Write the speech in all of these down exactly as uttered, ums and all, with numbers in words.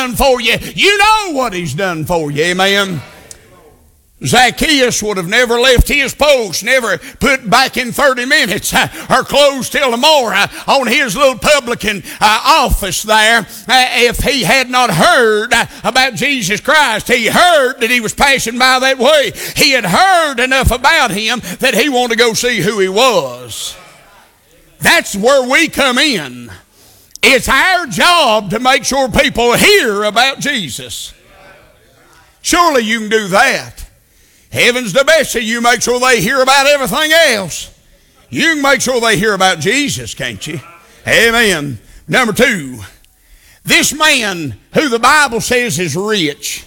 done for you. You know what He's done for you. Amen. Zacchaeus would have never left his post, never put back in thirty minutes uh, or closed till tomorrow uh, on his little publican uh, office there uh, if he had not heard uh, about Jesus Christ. He heard that He was passing by that way. He had heard enough about Him that he wanted to go see who He was. That's where we come in. It's our job to make sure people hear about Jesus. Surely you can do that. Heaven's the best, so you make sure they hear about everything else. You can make sure they hear about Jesus, can't you? Amen. Number two, this man who the Bible says is rich,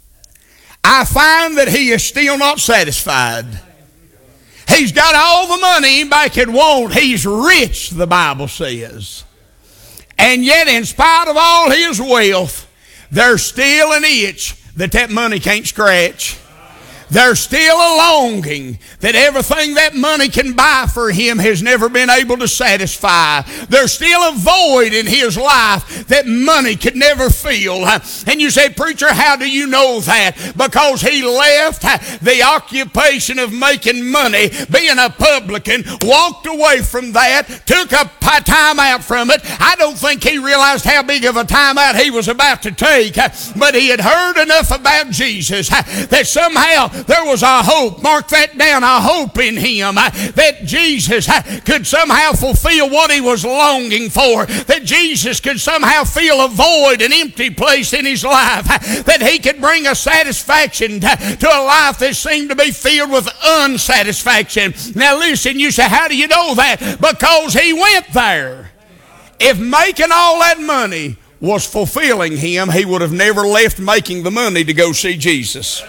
I find that he is still not satisfied. He's got all the money anybody could want. He's rich, the Bible says. And yet, in spite of all his wealth, there's still an itch that that money can't scratch. There's still a longing that everything that money can buy for him has never been able to satisfy. There's still a void in his life that money could never fill. And you say, preacher, how do you know that? Because he left the occupation of making money, being a publican, walked away from that, took a time out from it. I don't think he realized how big of a time out he was about to take, but he had heard enough about Jesus that somehow there was a hope. Mark that down, a hope in him that Jesus could somehow fulfill what he was longing for, that Jesus could somehow fill a void, an empty place in his life, that he could bring a satisfaction to a life that seemed to be filled with unsatisfaction. Now listen, you say, how do you know that? Because he went there. If making all that money was fulfilling him, he would have never left making the money to go see Jesus.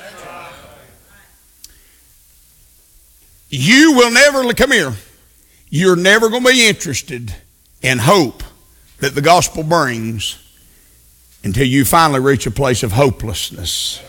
You will never, come here, you're never going to be interested in hope that the gospel brings until you finally reach a place of hopelessness.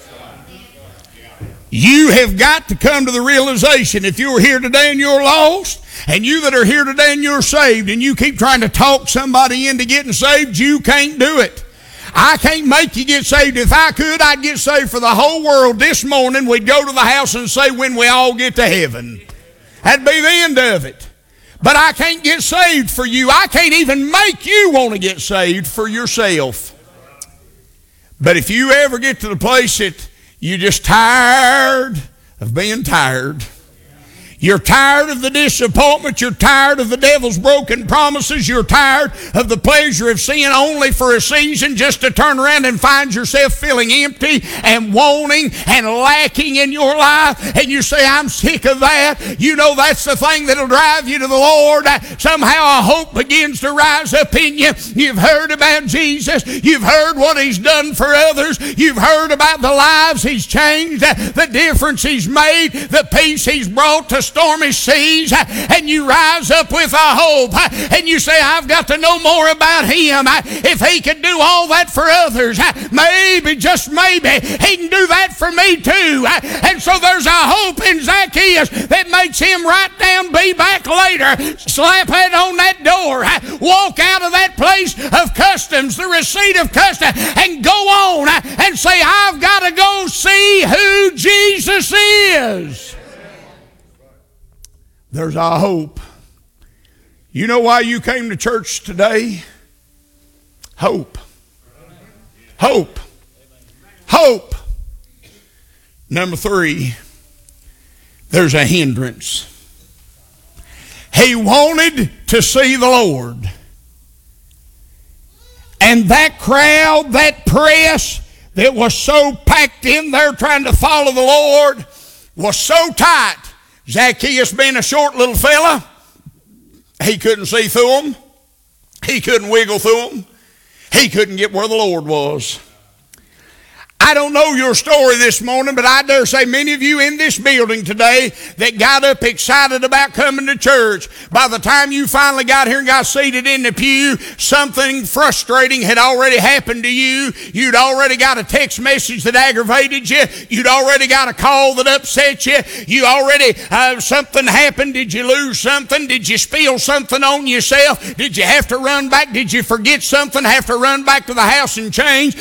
You have got to come to the realization, if you're here today and you're lost, and you that are here today and you're saved, and you keep trying to talk somebody into getting saved, you can't do it. I can't make you get saved. If I could, I'd get saved for the whole world this morning. We'd go to the house and say, when we all get to heaven. That'd be the end of it. But I can't get saved for you. I can't even make you want to get saved for yourself. But if you ever get to the place that you're just tired of being tired, you're tired of the disappointment, you're tired of the devil's broken promises, you're tired of the pleasure of sin only for a season just to turn around and find yourself feeling empty and wanting and lacking in your life, and you say, I'm sick of that. You know that's the thing that'll drive you to the Lord. Somehow a hope begins to rise up in you. You've heard about Jesus. You've heard what He's done for others. You've heard about the lives He's changed, the difference He's made, the peace He's brought to stormy seas, and you rise up with a hope, and you say, I've got to know more about Him. If He could do all that for others, maybe, just maybe, He can do that for me too. And so there's a hope in Zacchaeus that makes him write down, be back later, slap it on that door, walk out of that place of customs, the receipt of customs, and go on and say, I've got to go see who Jesus is. There's a hope. You know why you came to church today? Hope. Hope. Hope. Number three, there's a hindrance. He wanted to see the Lord. And that crowd, that press that was so packed in there trying to follow the Lord was so tight. Zacchaeus being a short little fella, he couldn't see through them. He couldn't wiggle through them. He couldn't get where the Lord was. I don't know your story this morning, but I dare say many of you in this building today that got up excited about coming to church, by the time you finally got here and got seated in the pew, something frustrating had already happened to you. You'd already got a text message that aggravated you. You'd already got a call that upset you. You already, uh, something happened. Did you lose something? Did you spill something on yourself? Did you have to run back? Did you forget something? Have to run back to the house and change?